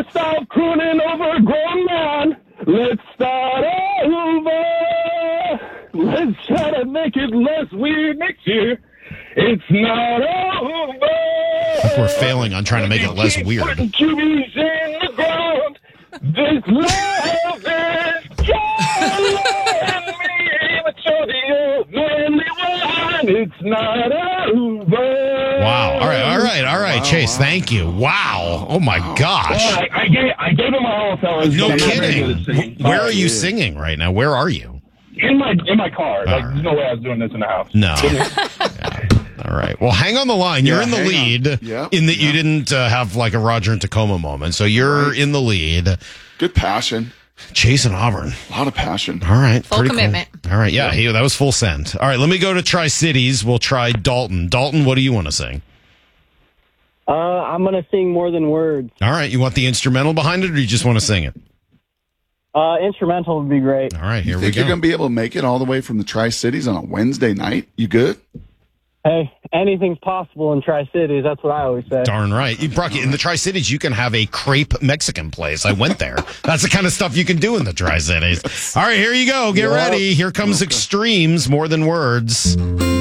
stop crooning over a grown man. Let's start over. Let's try to make it less weird next year. It's not over. I think we're failing on trying to make it less weird. Putting QBs in the ground. This love is killing me. But you're the only one. It's not over. Wow. All right, Chase. Thank you. Wow. Oh, my gosh. Well, I gave him my all, fellas. No I'm not very kidding. good at singing. Where are you singing right now? Where are you? In my car. Like, right. there's no way I was doing this in the house. No. Yeah. All right. Well, hang on the line. You're in the lead in that you didn't have like a Roger and Tacoma moment. So you're in the lead. Good passion. Chase and Auburn. A lot of passion. All right. Full commitment. Cool. All right. Yeah. That was full send. All right. Let me go to Tri-Cities. We'll try Dalton. Dalton, what do you want to sing? I'm going to sing More Than Words. All right. You want the instrumental behind it or you just want to sing it? Instrumental would be great. All right. Here we Think go. you're going to be able to make it all the way from the Tri-Cities on a Wednesday night? You good? Hey, anything's possible in Tri-Cities. That's what I always say. Darn right. Brock, in the Tri-Cities, you can have a crepe Mexican place. I went there. That's the kind of stuff you can do in the Tri-Cities. All right, here you go. Get ready. Here comes Extremes, More Than Words.